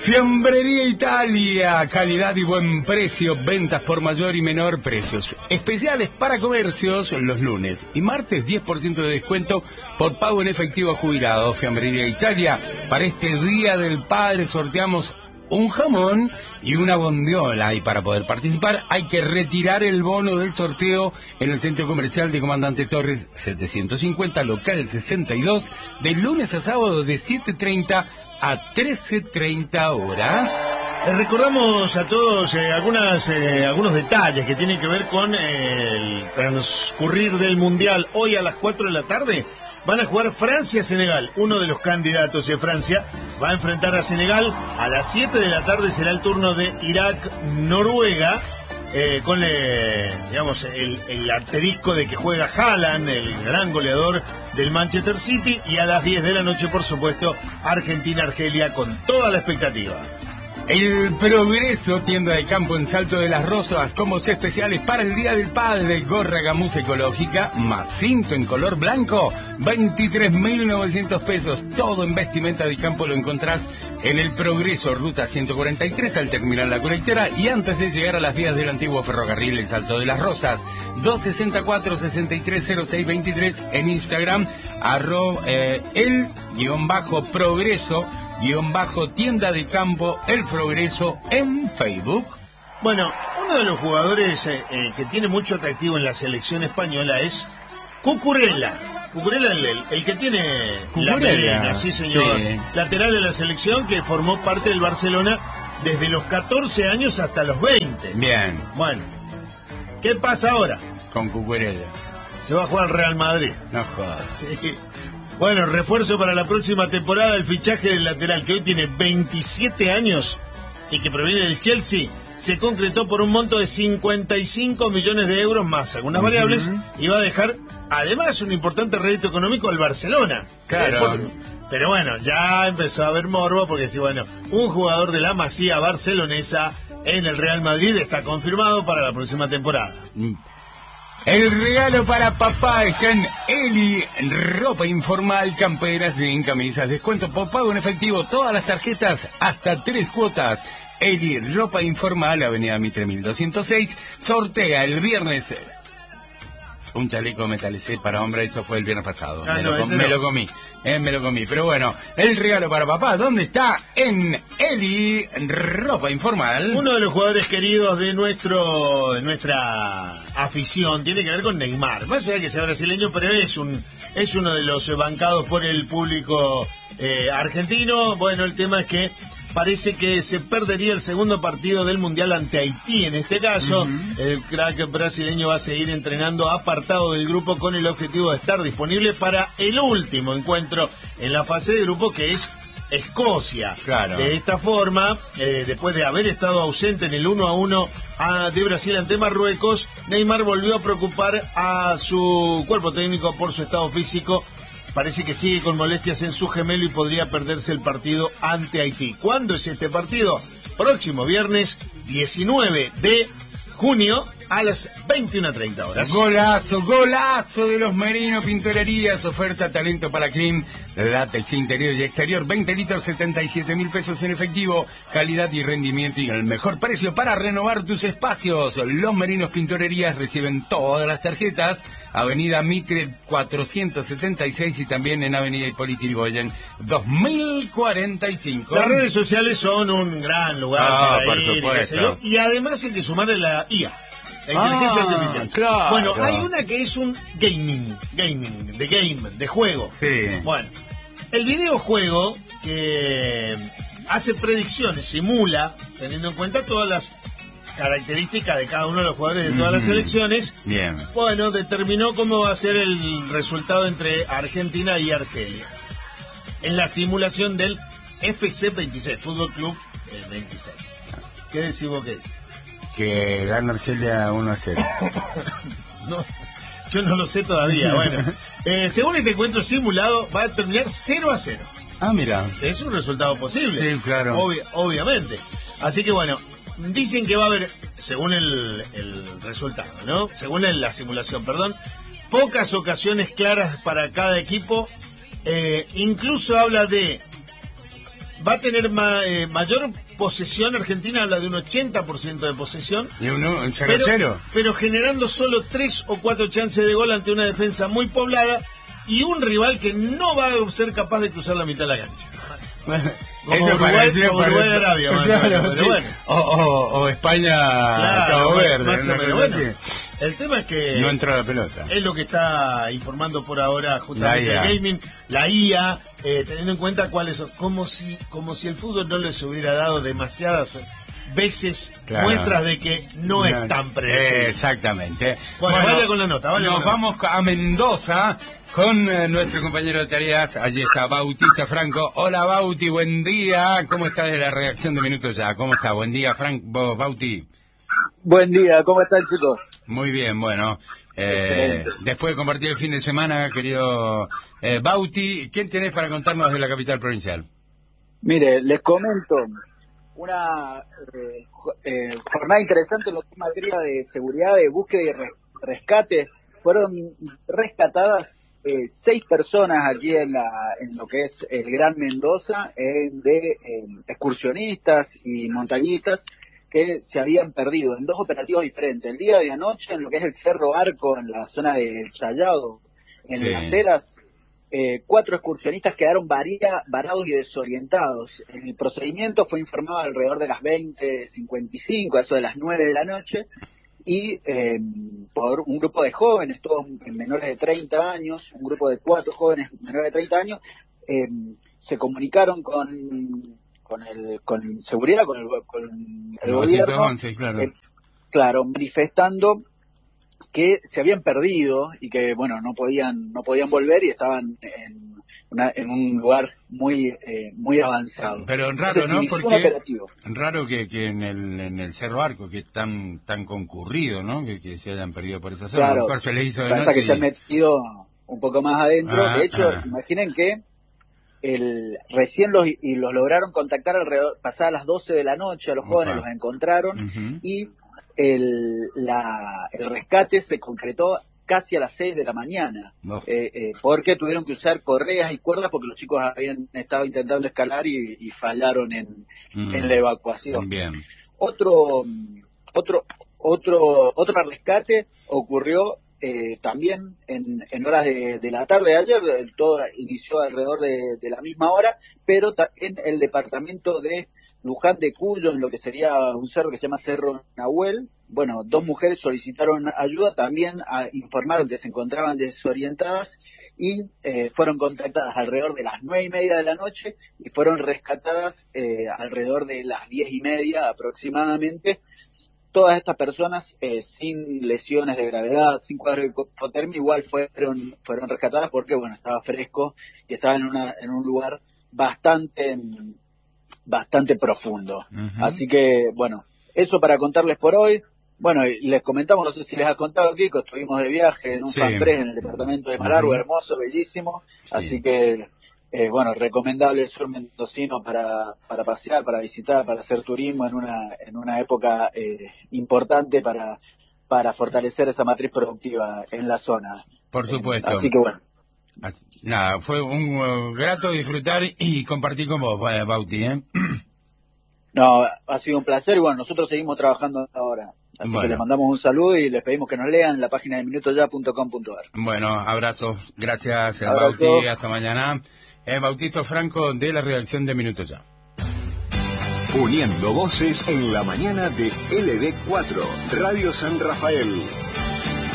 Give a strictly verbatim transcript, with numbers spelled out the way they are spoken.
Fiambrería Italia, calidad y buen precio, ventas por mayor y menor, precios especiales para comercios los lunes y martes, diez por ciento de descuento por pago en efectivo a jubilados. Fiambrería Italia, para este Día del Padre sorteamos un jamón y una bondiola, y para poder participar hay que retirar el bono del sorteo en el Centro Comercial de Comandante Torres setecientos cincuenta, local sesenta y dos, de lunes a sábado de siete treinta a trece treinta horas. Eh, recordamos a todos eh, algunas, eh, algunos detalles que tienen que ver con eh, el transcurrir del Mundial. Hoy a las cuatro de la tarde van a jugar Francia-Senegal. Uno de los candidatos de Francia va a enfrentar a Senegal. A las siete de la tarde será el turno de Irak-Noruega, eh, con eh, digamos el, el asterisco de que juega Haaland, el gran goleador del Manchester City. Y a las diez de la noche, por supuesto, Argentina-Argelia, con toda la expectativa. El Progreso, tienda de campo en Salto de las Rosas, combos especiales para el Día del Padre, gorra gamuza ecológica, más cinto en color blanco, veintitrés mil novecientos pesos. Todo en vestimenta de campo lo encontrás en El Progreso, ruta ciento cuarenta y tres, al terminar la colectera y antes de llegar a las vías del antiguo ferrocarril en Salto de las Rosas. Dos sesenta y cuatro, sesenta y tres cero seis veintitrés en Instagram, arroba eh, el guión bajo progreso guión bajo tienda de campo El Progreso en Facebook. Bueno, uno de los jugadores eh, eh, que tiene mucho atractivo en la selección española es Cucurella. Cucurella, el, el, el que tiene Cucurella, la melena, sí señor, sí. Lateral de la selección, que formó parte del Barcelona desde los catorce años hasta los veinte. Bien. Bueno, ¿qué pasa ahora? Con Cucurella. Se va a jugar al Real Madrid. No jodas. Sí. Bueno, refuerzo para la próxima temporada, el fichaje del lateral, que hoy tiene veintisiete años y que proviene del Chelsea, se concretó por un monto de cincuenta y cinco millones de euros más algunas uh-huh. variables, y va a dejar además un importante rédito económico al Barcelona. Claro. Eh, pero bueno, ya empezó a haber morbo, porque si bueno, un jugador de la Masía barcelonesa en el Real Madrid está confirmado para la próxima temporada. Mm. El regalo para papá está en Eli, ropa informal, camperas y camisas. Descuento por pago en efectivo, todas las tarjetas, hasta tres cuotas. Eli, ropa informal, Avenida Mitre mil doscientos seis, sortea el viernes un chaleco Metalecé para hombre. Eso fue el viernes pasado. Ah, me, no, lo, me no. lo comí, eh, me lo comí. Pero bueno, el regalo para papá, ¿dónde está? En Eli, ropa informal. Uno de los jugadores queridos de nuestro de nuestra afición tiene que ver con Neymar. Más allá de que sea brasileño, pero es un es uno de los bancados por el público eh, argentino. Bueno, el tema es que parece que se perdería el segundo partido del Mundial ante Haití. En este caso, uh-huh. el crack brasileño va a seguir entrenando apartado del grupo con el objetivo de estar disponible para el último encuentro en la fase de grupo, que es Escocia. Claro. De esta forma, eh, después de haber estado ausente en el uno a uno de Brasil ante Marruecos, Neymar volvió a preocupar a su cuerpo técnico por su estado físico. Parece que sigue con molestias en su gemelo y podría perderse el partido ante Haití. ¿Cuándo es este partido? Próximo viernes diecinueve de junio a las veintiuna treinta horas. Golazo, golazo de los Merinos Pintorerías. Oferta talento para clean, látex interior y exterior. veinte litros, setenta y siete mil pesos en efectivo. Calidad y rendimiento y el mejor precio para renovar tus espacios. Los Merinos Pintorerías reciben todas las tarjetas. Avenida Mitre cuatrocientos setenta y seis y también en Avenida Hipólito Yrigoyen dos mil cuarenta y cinco. Las redes sociales son un gran lugar ah, para ir, por supuesto. Y, y además hay que sumarle la I A. La inteligencia ah, artificial. Claro. Bueno, hay una que es un gaming, gaming, de game, de juego. Sí. Bueno, el videojuego que hace predicciones, simula, teniendo en cuenta todas las características de cada uno de los jugadores de todas mm-hmm. las selecciones. Bien. Bueno, determinó cómo va a ser el resultado entre Argentina y Argelia en la simulación del F C veintiséis, Fútbol Club veintiséis. ¿Qué decís vos que es? Que gana Argelia uno a cero. No, yo no lo sé todavía. Bueno, eh, según este encuentro simulado, va a terminar cero a cero. Ah, mira. Es un resultado posible. Sí, claro. Obvi- obviamente. Así que bueno, dicen que va a haber, según el, el resultado, ¿no? Según el, la simulación, perdón, pocas ocasiones claras para cada equipo. Eh, incluso habla de va a tener ma, eh, mayor posesión. Argentina habla de un ochenta por ciento de posesión. Y uno, un cero cero. Pero, pero generando solo tres o cuatro chances de gol ante una defensa muy poblada y un rival que no va a ser capaz de cruzar la mitad de la cancha. Como Eso Uruguay, parece, como Uruguay para... Arabia, más claro, pero sí. bueno. o, o, o España, claro, Cabo Verde. Más o menos. Bueno, el tema es que no entró la pelota. Es lo que está informando por ahora justamente el gaming, la I A, eh, teniendo en cuenta cuáles son, como si, como si el fútbol no les hubiera dado demasiadas veces claro. muestras de que no, no es tan predecible. Exactamente. Bueno, bueno, vaya con la nota. Vaya nos con la vamos nota. a Mendoza con eh, nuestro compañero de tareas. Allí está Bautista Franco. Hola Bauti, buen día. ¿Cómo está de la redacción de Minutos Ya? ¿Cómo está? Buen día, Frank, Bauti. Buen día, ¿cómo están, chicos? Muy bien, bueno. Eh, después de compartir el fin de semana, querido eh, Bauti, ¿quién tenés para contarnos de la capital provincial? Mire, les comento una eh, eh, jornada interesante en lo que es materia de seguridad, de búsqueda y res, rescate. Fueron rescatadas eh, seis personas allí en, la, en lo que es el Gran Mendoza, eh, de eh, excursionistas y montañistas que se habían perdido en dos operativos diferentes. El día de anoche, en lo que es el Cerro Arco, en la zona de Chayado, en sí. Las Heras, eh, cuatro excursionistas quedaron varía, varados y desorientados. El procedimiento fue informado alrededor de las veinte cincuenta y cinco, eso de las nueve de la noche, y eh, por un grupo de jóvenes, todos menores de treinta años, un grupo de cuatro jóvenes menores de treinta años, eh, se comunicaron con... con el con seguridad, con el, con el gobierno, once, claro. Eh, claro, manifestando que se habían perdido y que, bueno, no podían no podían volver y estaban en, una, en un lugar muy eh, muy avanzado. Pero raro, ¿no? Porque raro que, que en el en el Cerro Arco, que es tan tan concurrido, ¿no? Que, que se hayan perdido por esa zona. Claro, a lo mejor se les hizo de pasa noche que y... se han metido un poco más adentro. Ah, de hecho, ah. imaginen que El, recién los y los lograron contactar alrededor, pasadas las doce de la noche, a los jóvenes Opa. los encontraron uh-huh. y el, la, el rescate se concretó casi a las seis de la mañana, no. eh, eh, porque tuvieron que usar correas y cuerdas porque los chicos habían estado intentando escalar y, y fallaron en, uh-huh. en la evacuación. Bien. Otro, otro, otro, otro rescate ocurrió Eh, también en, en horas de, de la tarde de ayer. Todo inició alrededor de, de la misma hora, pero ta- en el departamento de Luján de Cuyo, en lo que sería un cerro que se llama Cerro Nahuel. Bueno, dos mujeres solicitaron ayuda, también a, informaron que se encontraban desorientadas y eh, fueron contactadas alrededor de las nueve y media de la noche y fueron rescatadas eh, alrededor de las diez y media aproximadamente. Todas estas personas eh, sin lesiones de gravedad, sin cuadro de hipotermia, igual fueron fueron rescatadas porque, bueno, estaba fresco y estaba en una en un lugar bastante bastante profundo. Uh-huh. Así que, bueno, eso para contarles por hoy. Bueno, y les comentamos, no sé si les ha contado, Kiko, estuvimos de viaje en un sí. FAMPRES en el departamento de Malargüe, uh-huh. hermoso, bellísimo. Sí. Así que... Eh, bueno, recomendable el sur mendocino para, para pasear, para visitar, para hacer turismo en una en una época eh, importante para para fortalecer esa matriz productiva en la zona. Por supuesto. Eh, así que bueno. Así, nada, fue un uh, grato disfrutar y compartir con vos, Bauti, ¿eh? No, ha sido un placer y bueno, nosotros seguimos trabajando ahora. Así bueno. que les mandamos un saludo y les pedimos que nos lean en la página de minutos ya punto com punto a r. Bueno, abrazos, gracias, Abrazo. Bauti, hasta mañana. Eh, Bautista Franco de la redacción de Minutos Ya. Uniendo voces en la mañana de L D cuatro, Radio San Rafael.